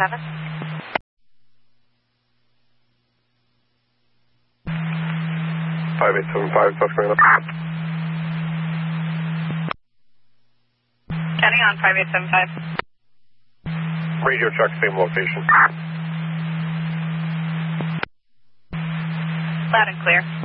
5875, Susquehanna. Counting on 5875. Radio check, same location. Loud and clear.